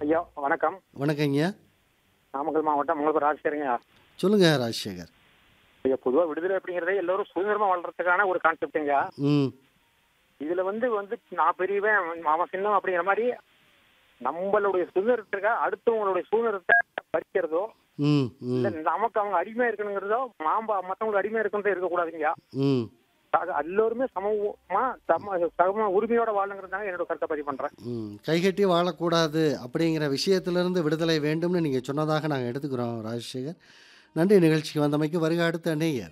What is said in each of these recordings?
ஐயா வணக்கம். வணக்கங்கய்யா. நாமக்கல் மாவட்டம் உங்களுக்கு ராஜசேகருங்க. சொல்லுங்க ராஜசேகர். ஐயா பொதுவாக விடுதலை அப்படிங்கிறதே எல்லோரும் சுதந்திரமா வாழ்றதுக்கான ஒரு கான்செப்டுங்க. ம் இதுல வந்து நான் பெரியவன் அவன் சின்னம் அப்படிங்கிற மாதிரி நம்மளுடைய சுதந்திரத்துக்காக அடுத்தவங்களுடைய சுதந்திரத்தை பறிக்கிறதோ ம் இல்ல ம் நமக்கு அவங்க அடிமையா இருக்கணுங்கிறதோ மற்றவங்களுக்கு அடிமையா இருக்கணும் இருக்கக்கூடாதுங்க. ம் எல்லோருமே சம உரிமையோட வாழணுங்கிறதாங்க என்னோட கருத்தை பதிவு பண்றேன். ம் கைகட்டி வாழக்கூடாது அப்படிங்கிற விஷயத்திலிருந்து விடுதலை வேண்டும்னு நீங்கள் சொன்னதாக நாங்கள் எடுத்துக்கிறோம் ராஜசேகர். நன்றி நிகழ்ச்சிக்கு வந்தமைக்கு. வருக அடுத்த நேயர்.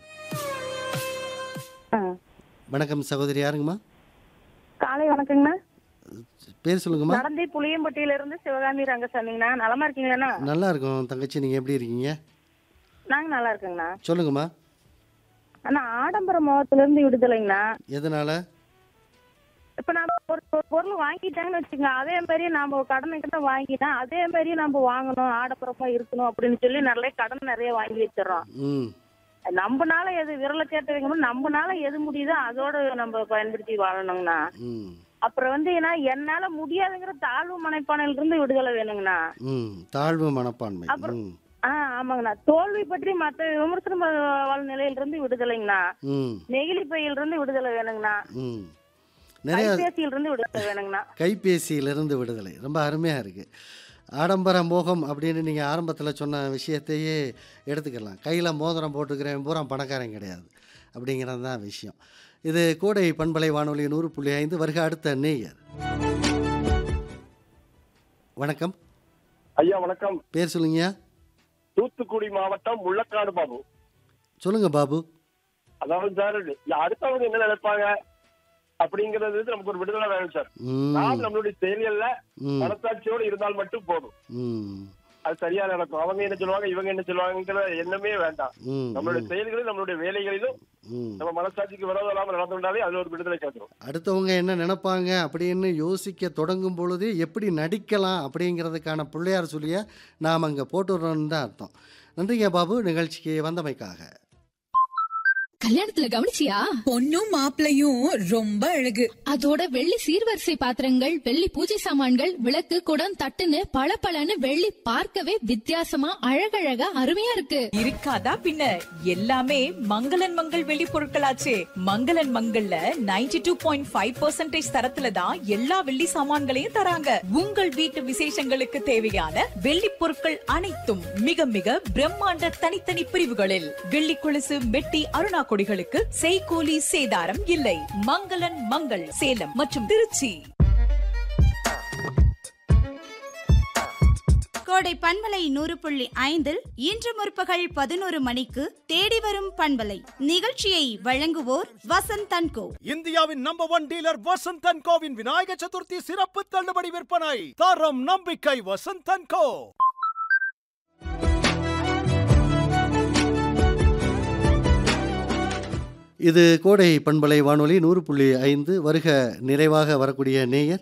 ஆ, வணக்கம் சகோதரி. யாருங்கம்மா? காலை வணக்கங்கண்ணா. பேர் சொல்லுங்கம்மா. நடந்தி புளியம்பட்டியில இருந்து சிவகாமி ரங்கசாமிங்கண்ணா. நலமா இருக்கீங்களாண்ணா? நல்லா இருக்கும் தங்கச்சி. நீங்கள் எப்படி இருக்கீங்க? நாங்க நல்லா இருக்கேங்கண்ணா. சொல்லுங்கம்மா. அண்ணா, ஆடம்பர மோகத்துல இருந்து விடுதலைங்கண்ணா. எதனால? இப்ப நாம ஒரு பொருள் வாங்கிட்டாங்கன்னு வச்சுக்கோங்க, அதே மாதிரி நாம கடனை கிட்ட வாங்கிட்டா அதே மாதிரி நம்ம வாங்கணும், ஆடம்பரமா இருக்கணும் அப்படின்னு சொல்லி நிறைய வாங்கி வச்சிடறோம். ம் நம்மனால எது விரலை கேட்டு வைக்கணும், நம்மனால எது முடியுதோ அதோட நம்ம பயன்படுத்தி வாழணுங்கண்ணா. ம் அப்புறம் ஏன்னா என்னால முடியாதுங்கிற தாழ்வு மனைப்பானையில இருந்து விடுதலை வேணுங்கண்ணா. ம் தாழ்வு மனப்பான்மை. அப்புறம் ம் ஆமாங்கண்ணா. தோல்வி பற்றி மற்ற விமர்சன நிலையில இருந்து விடுதலைங்கண்ணா. ம் நெகிழி பையில இருந்து விடுதலை வேணுங்கண்ணா. ம் நிறைய கைபேசியில இருந்து விடுதலை வேணுங்கண்ணா. கைபேசியிலிருந்து விடுதலை ரொம்ப அருமையாக இருக்குது. ஆடம்பர மோகம் அப்படின்னு நீங்கள் ஆரம்பத்தில் சொன்ன விஷயத்தையே எடுத்துக்கலாம். கையில் மோதிரம் போட்டுக்கிறேன் பூரா பணக்காரன் கிடையாது அப்படிங்கிறது தான் விஷயம். இது கோடை பண்பலை வானொலி 100.5. வருக அடுத்த நேயர். வணக்கம். ஐயா வணக்கம். பேர் சொல்லுங்கய்யா. தூத்துக்குடி மாவட்டம் முள்ளக்காடு பாபு. சொல்லுங்க பாபு. அதாவது சார், அடுத்தவங்க என்ன நினைப்பாங்க அப்படிங்கறது நமக்கு ஒரு விடுதலை வேணும் சார். ம் நாம் நம்மளுடைய செயல்கள்ல ம் மனசாட்சியோடு இருந்தால் மட்டும் போதும். ம் அது சரியா நடக்கும். அவங்க என்ன சொல்லுவாங்க, இவங்க என்ன சொல்லுவாங்கிற எண்ணமே வேண்டாம். ம் நம்மளுடைய செயல்களிலும் நம்மளுடைய வேலைகளிலும் ம் நம்ம மனசாட்சிக்கு விரோதம் இல்லாமல் நடந்துட்டாலே அது ஒரு விடுதலை கிடைக்கும். அடுத்தவங்க என்ன நினைப்பாங்க அப்படின்னு யோசிக்க தொடங்கும் பொழுது எப்படி நடிக்கலாம் அப்படிங்கிறதுக்கான பிள்ளையார் சொல்லிய நாம் அங்கே போட்டுடுறோன்னு தான் அர்த்தம். நன்றிங்க பாபு நிகழ்ச்சிக்கு வந்தமைக்காக. கல்யாணத்துல கவனிச்சியா? பொண்ணும் மாப்பிளையும் ரொம்ப அழகு. அதோட வெள்ளி சீர்வரிசை பாத்திரங்கள், வெள்ளி பூஜை சாமான்கள், விளக்கு, குடம், தட்டுன்னு பளபளன்னு வெள்ளி பார்க்கவே வித்தியாசமா அழகழகா அருமையா இருக்கு. இருக்காதா பின்ன? எல்லாமே மங்களன் மங்கள் வெள்ளி பொருட்களாச்சே. மங்களன் மங்கள்ல 92.5% தரத்துல தான் எல்லா வெள்ளி சாமான்களையும் தராங்க. உங்கள் வீட்டு விசேஷங்களுக்கு தேவையான வெள்ளி பொருட்கள் அனைத்தும் மிக மிக பிரம்மாண்ட தனித்தனி பிரிவுகளில். வெள்ளி கொலுசு, மெட்டி, அருணா கொடிகளுக்கு செய்கூலி சேதாரம் இல்லை. மங்களன் மங்கள் சேலம் மற்றும் திருச்சி. கோடை பண்பலை 100.5 இன்று முற்பகல் 11 மணிக்கு தேடி வரும் பண்பலை நிகழ்ச்சியை வழங்குவோர் வசந்த் அண்ட் கோ. இந்தியாவின் number 1 dealer Vasanth and CoWIN Vinayaka Chaturthi சிறப்பு தள்ளுபடி விற்பனை. தரம் நம்பிக்கை வசந்த் அண்ட் கோ. இது கோடை பண்பலை வானொலி 100.5. வருக நிறைவாக வரக்கூடிய நேயர்.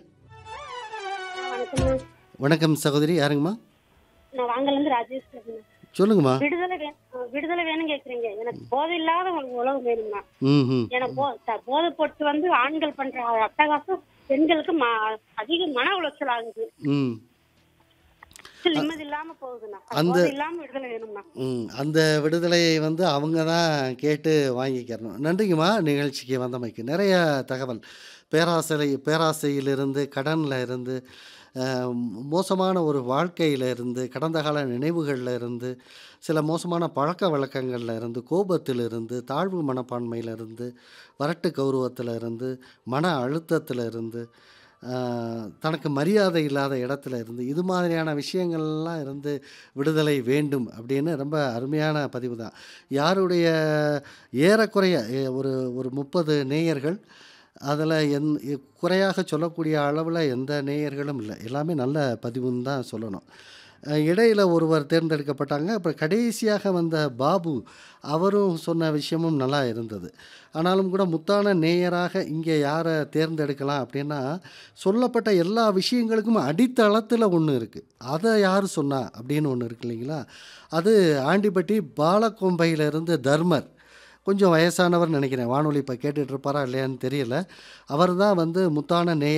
வணக்கம் சகோதரி. யாருங்கம்மா? நான் வாங்கல இருந்து ராஜேஷ் பேசுறேன். சொல்லுங்கம்மா. விடுதலை வேணும் கேக்குறீங்க. எனக்கு போதை இல்லாத ஒரு உலகம் வேணும்னா. ம் எனக்கு போதை போட்டு ஆண்கள் பண்ற அட்டகாசம் பெண்களுக்கு அதிக மன உளைச்சல் ஆகுது. ம் நிம்மதி இல்லாம போகுதுண்ணா. அந்த போதை இல்லாம விடுதலை வேணும்னா. அந்த விடுதலையை அவங்க தான் கேட்டு வாங்கிக்கிறணும். நன்றிங்கம்மா நிகழ்ச்சிக்கு வந்தமைக்கு. நிறைய தகவல் பேராசையிலிருந்து, கடனில் இருந்து, மோசமான ஒரு வாழ்க்கையில் இருந்து, கடந்த கால நினைவுகளில் இருந்து, சில மோசமான பழக்க வழக்கங்களில் இருந்து, கோபத்தில் இருந்து, தாழ்வு மனப்பான்மையில் இருந்து, வரட்டு கௌரவத்தில் இருந்து, மன அழுத்தத்தில் இருந்து, தனக்கு மரியாதை இல்லாத இடத்துல இருந்து, இது மாதிரியான விஷயங்கள்லாம் இருந்து விடுதலை வேண்டும் அப்படின்னு ரொம்ப அருமையான பதிவு தான். யாருடைய ஏறக்குறைய ஒரு 30 நேயர்கள், அதில் குறையாக சொல்லக்கூடிய அளவில் எந்த நேயர்களும் இல்லை. எல்லாமே நல்ல பதிவுன்னு தான் சொல்லணும். இடையில் ஒருவர் தேர்ந்தெடுக்கப்பட்டாங்க. அப்புறம் கடைசியாக வந்த பாபு அவரும் சொன்ன விஷயமும் நல்லா இருந்தது. ஆனாலும் கூட முத்தான நேயராக இங்கே யாரை தேர்ந்தெடுக்கலாம் அப்படின்னா, சொல்லப்பட்ட எல்லா விஷயங்களுக்கும் அடித்தளத்தில் ஒன்று இருக்குது. அதை யார் சொன்னா அப்படின்னு ஒன்று இருக்கு இல்லைங்களா? அது ஆண்டிப்பட்டி பாலக்கோம்பையிலிருந்து தர்மர். கொஞ்சம் வயசானவர் நினைக்கிறேன். வானொலி இப்போ கேட்டுட்ருப்பாரா இல்லையான்னு தெரியல. அவர் தான் முத்தான நேயர்